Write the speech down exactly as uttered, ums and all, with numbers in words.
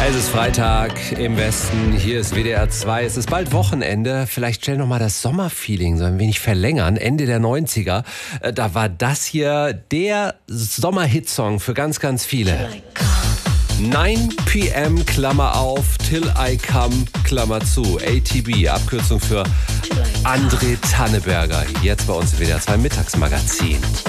Es ist Freitag im Westen, hier ist W D R zwei. Es ist bald Wochenende. Vielleicht schnell nochmal das Sommerfeeling so ein wenig verlängern. Ende der neunziger, da war das hier der Sommerhitsong für ganz, ganz viele. neun p m, Klammer auf, Till I Come, Klammer zu. A T B, Abkürzung für André Tanneberger. Jetzt bei uns im W D R zwei Mittagsmagazin.